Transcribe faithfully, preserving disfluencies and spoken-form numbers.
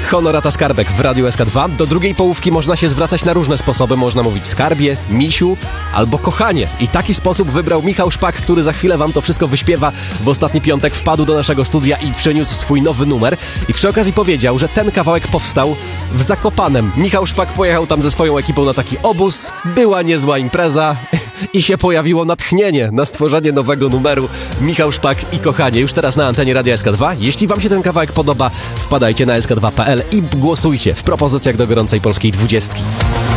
Honorata Skarbek w Radiu S K dwa. Do drugiej połówki można się zwracać na różne sposoby. Można mówić skarbie, misiu albo kochanie. I taki sposób wybrał Michał Szpak, który za chwilę wam to wszystko wyśpiewa. W ostatni piątek wpadł do naszego studia i przeniósł swój nowy numer. I przy okazji powiedział, że ten kawałek powstał w Zakopanem. Michał Szpak pojechał tam ze swoją ekipą na taki obóz. Była niezła impreza i się pojawiło natchnienie na stworzenie nowego numeru. Michał Szpak i kochanie. Już teraz na antenie Radia S K dwa. Jeśli wam się ten kawałek podoba, wpadajcie na S K dwa kropka P L i głosujcie w propozycjach do gorącej polskiej dwudziestki.